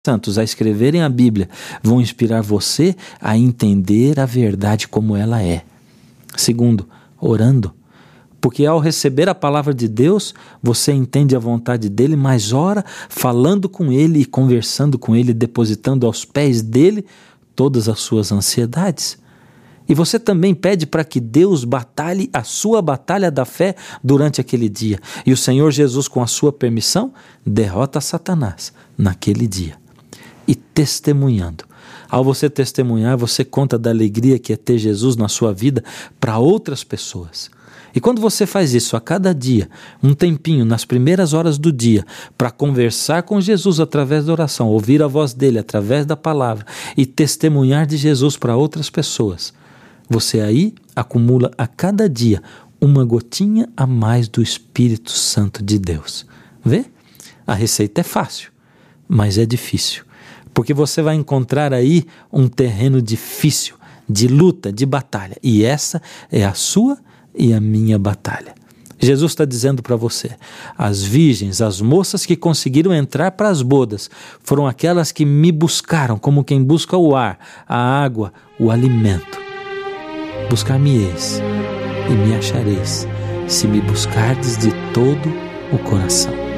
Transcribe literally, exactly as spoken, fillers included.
santos a escreverem a Bíblia vão inspirar você a entender a verdade como ela é. Segundo, orando. Porque ao receber a palavra de Deus, você entende a vontade dele, mas ora falando com ele e conversando com ele, depositando aos pés dele todas as suas ansiedades. E você também pede para que Deus batalhe a sua batalha da fé durante aquele dia. E o Senhor Jesus, com a sua permissão, derrota Satanás naquele dia. E testemunhando. Ao você testemunhar, você conta da alegria que é ter Jesus na sua vida para outras pessoas. E quando você faz isso a cada dia, um tempinho nas primeiras horas do dia, para conversar com Jesus através da oração, ouvir a voz dele através da palavra e testemunhar de Jesus para outras pessoas, você aí acumula a cada dia uma gotinha a mais do Espírito Santo de Deus. Vê? A receita é fácil, mas é difícil. Porque você vai encontrar aí um terreno difícil, de luta, de batalha. E essa é a sua e a minha batalha. Jesus está dizendo para você, as virgens, as moças que conseguiram entrar para as bodas, foram aquelas que me buscaram, como quem busca o ar, a água, o alimento. Buscar-me-eis e me achareis, se me buscardes de todo o coração.